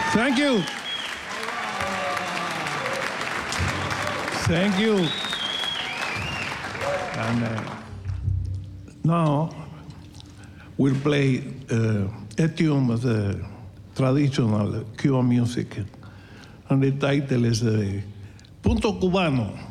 Thank you. Thank you. And now we'll play a tune of the traditional Cuban music. And the title is Punto Cubano.